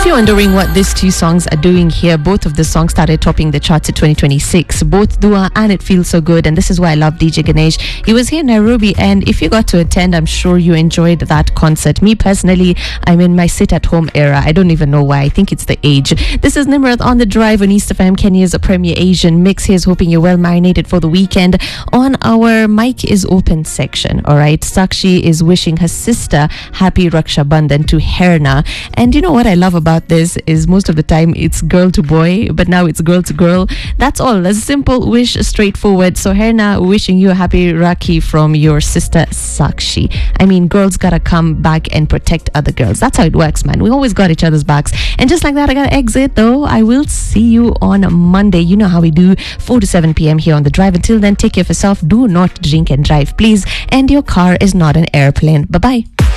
If you're wondering what these two songs are doing here, both of the songs started topping the charts in 2026. Both Dua and It Feels So Good, and this is why I love DJ Ganesh. He was here in Nairobi, and if you got to attend, I'm sure you enjoyed that concert. Me personally, I'm in my sit-at-home era. I don't even know why. I think it's the age. This is Nimrath on the Drive on East FM, Kenya's premier Asian mix. Here's hoping you're well marinated for the weekend. On our Mic is Open section, all right, Sakshi is wishing her sister happy Raksha Bandhan to Herna. And you know what I love about this is most of the time it's girl to boy, but now it's girl to girl. That's all. A simple wish, straightforward. So Herna, wishing you a happy Rakhi from your sister Sakshi. I mean, girls gotta come back and protect other girls. That's how it works, man. We always got each other's backs. And just like that, I gotta exit though. I will see you on Monday. You know how we do, 4 to 7 p.m. here on The Drive. Until then, take care of yourself. Do not drink and drive, please. And your car is not an airplane. Bye-bye.